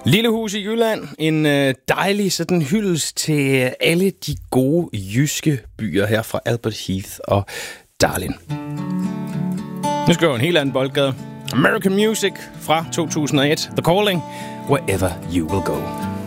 Lille hus i Jylland. En dejlig sådan hyldest til alle de gode jyske byer her fra Albert Heath og Darlin. Nu skal jeg en helt anden boldgade. American Music fra 2001. The Calling. Wherever you will go.